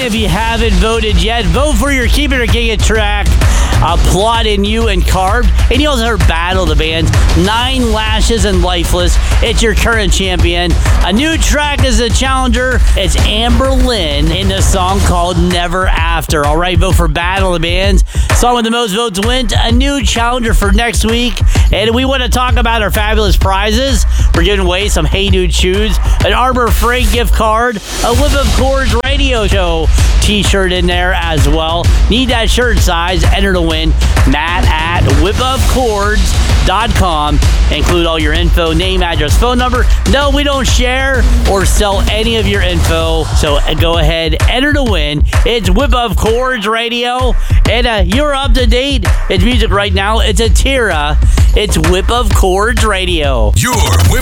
if you haven't voted yet, vote for your Keep It or Kick It track. Applauding You and Carved. And you also heard Battle the Bands, 9 Lashes and Lifeless. It's your current champion. A new track is a challenger. It's Amber Lynn in the song called Never After. All right, vote for Battle the Bands. Song with the most votes wins a new challenger for next week. And we want to talk about our fabulous prizes. We're giving away some Hey Dude shoes, an Arbor Freight gift card, a Whip of Chords radio show t-shirt in there as well. Need that shirt size, enter to win. Matt at whipofchords.com. Include all your info, name, address, phone number. No, we don't share or sell any of your info, so go ahead, enter to win. It's Whip of Chords radio, and you're up to date. It's music right now. It's Atira. It's Whip of Chords radio. Your Whip